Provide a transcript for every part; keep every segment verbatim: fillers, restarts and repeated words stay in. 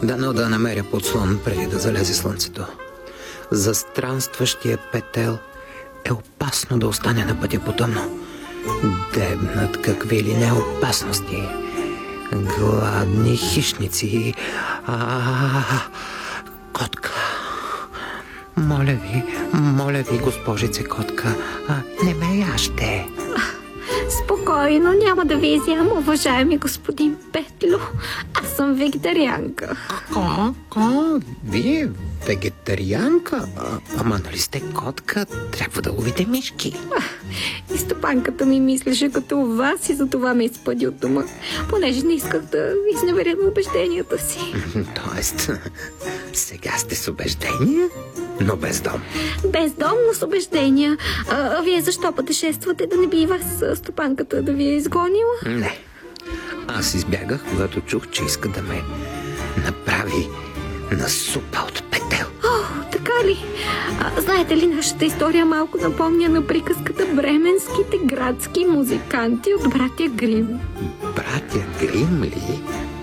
Дано да намеря подслон преди да залезе слънцето. За странстващия петел е опасно да остане на пътя потъмно. Дебнат какви ли не опасности. Гладни хищници. А, котка. Моля ви, моля ви, госпожице котка, а, не ме яще. Спокойно, няма да ви изям, уважаеми господин Петлю. Аз съм вегетарианка. Ко? Ко? Вие вегетарианка? А, ама нали сте котка? Трябва да ловите мишки. И стопанката ми мислеше като вас и за това ме изпъди от дома, понеже не исках да изневеря на убежденията си. Тоест, сега сте с убеждения, но без дом. Без дом, но с убеждения. А, а вие защо пътешествате? Да не би и вас стопанката да ви е изгонила? Не. Аз избягах, когато чух, че иска да ме направи на супа от петел. О, така ли? А, знаете ли, нашата история малко напомня на приказката Бременските градски музиканти от братя Грим. Братя Грим ли?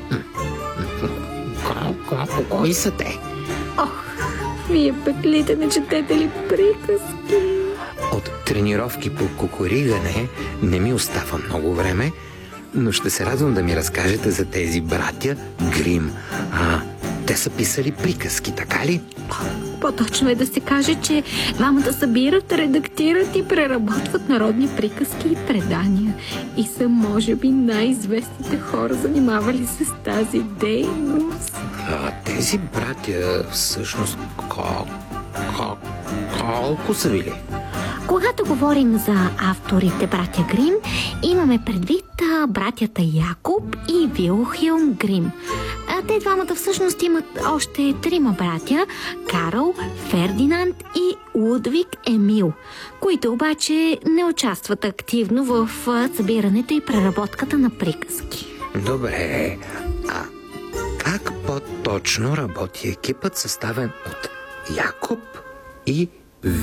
Кой са те? Ох, вие петлите не четете ли приказки? От тренировки по кукуригане не ми остава много време, но ще се радвам да ми разкажете за тези братя Грим. А, те са писали приказки, така ли? По-точно е да се каже, че двамата събират, редактират и преработват народни приказки и предания. И са, може би, най-известните хора, занимавали се с тази дейност. А, тези братя всъщност ко... ко... колко са били? Когато говорим за авторите братя Грим, имаме предвид а, братята Якоб и Вилхелм Грим. А, те двамата всъщност имат още трима братя – Карл, Фердинанд и Лудвиг Емил, които обаче не участват активно в а, събирането и преработката на приказки. Добре, а как по-точно работи екипът, съставен от Якоб и